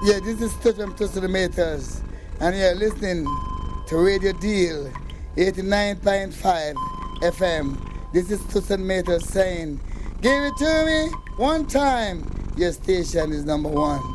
Yeah, this is Touch from Tussle and you're listening to Radio Deal 89.5 FM. This is Tussle saying, give it to me one time. Your station is number one.